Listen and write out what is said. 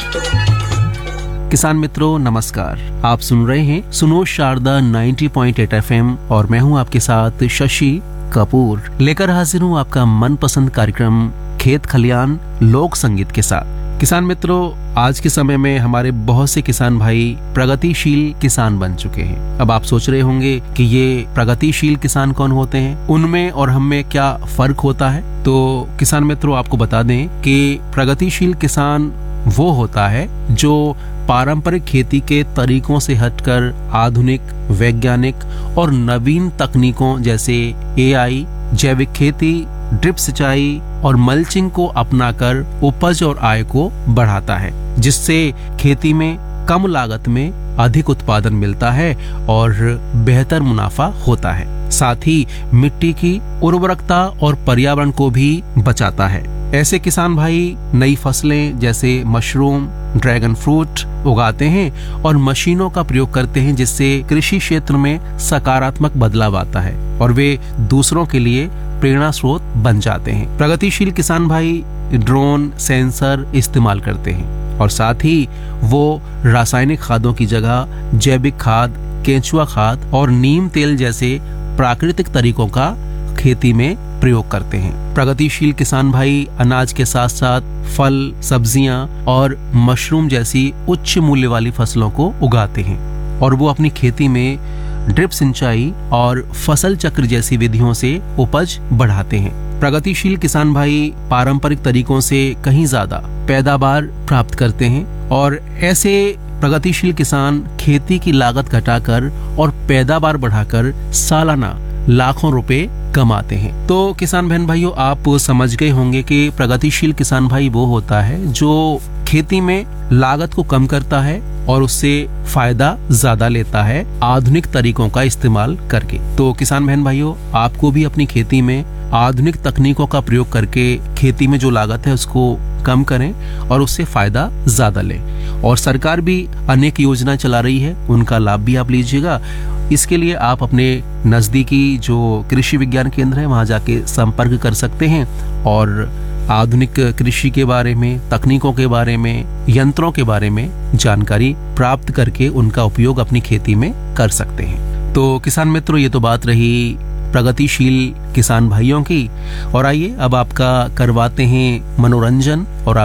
किसान मित्रों नमस्कार, आप सुन रहे हैं सुनो शारदा 90.8 FM और मैं हूं आपके साथ शशि कपूर, लेकर हाजिर हूं आपका मनपसंद कार्यक्रम खेत खलियान लोक संगीत के साथ। किसान मित्रों, आज के समय में हमारे बहुत से किसान भाई प्रगतिशील किसान बन चुके हैं। अब आप सोच रहे होंगे कि ये प्रगतिशील किसान कौन होते हैं, उनमें और हम में क्या फर्क होता है। तो किसान मित्रों, आपको बता दें कि प्रगतिशील किसान वो होता है जो पारंपरिक खेती के तरीकों से हटकर आधुनिक, वैज्ञानिक और नवीन तकनीकों जैसे AI, जैविक खेती, ड्रिप सिंचाई और मल्चिंग को अपनाकर उपज और आय को बढ़ाता है, जिससे खेती में कम लागत में अधिक उत्पादन मिलता है और बेहतर मुनाफा होता है। साथ ही मिट्टी की उर्वरकता और पर्यावरण को भी बचाता है। ऐसे किसान भाई नई फसलें जैसे मशरूम, ड्रैगन फ्रूट उगाते हैं और मशीनों का प्रयोग करते हैं, जिससे कृषि क्षेत्र में सकारात्मक बदलाव आता है और वे दूसरों के लिए प्रेरणा स्रोत बन जाते हैं। प्रगतिशील किसान भाई ड्रोन, सेंसर इस्तेमाल करते हैं और साथ ही वो रासायनिक खादों की जगह जैविक खाद, केंचुआ खाद और नीम तेल जैसे प्राकृतिक तरीकों का खेती में प्रयोग करते हैं। प्रगतिशील किसान भाई अनाज के साथ साथ फल, सब्जियां और मशरूम जैसी उच्च मूल्य वाली फसलों को उगाते हैं और वो अपनी खेती में ड्रिप सिंचाई और फसल चक्र जैसी विधियों से उपज बढ़ाते हैं। प्रगतिशील किसान भाई पारंपरिक तरीकों से कहीं ज्यादा पैदावार प्राप्त करते हैं और ऐसे प्रगतिशील किसान खेती की लागत घटाकर और पैदावार बढ़ाकर सालाना लाखों रुपए कमाते हैं। तो किसान बहन भाइयों, आप समझ गए होंगे कि प्रगतिशील किसान भाई वो होता है जो खेती में लागत को कम करता है और उससे फायदा ज्यादा लेता है आधुनिक तरीकों का इस्तेमाल करके। तो किसान बहन भाइयों, आपको भी अपनी खेती में आधुनिक तकनीकों का प्रयोग करके खेती में जो लागत है उसको कम करें और उससे फायदा ज्यादा लें। और सरकार भी अनेक योजना चला रही है, उनका लाभ भी आप लीजिएगा। इसके लिए आप अपने नजदीकी जो कृषि विज्ञान केंद्र है वहां जाके संपर्क कर सकते हैं और आधुनिक कृषि के बारे में, तकनीकों के बारे में, यंत्रों के बारे में जानकारी प्राप्त करके उनका उपयोग अपनी खेती में कर सकते हैं। तो किसान मित्रों, ये तो बात रही प्रगतिशील किसान भाइयों की। और आइए अब आपका करवाते हैं मनोरंजन और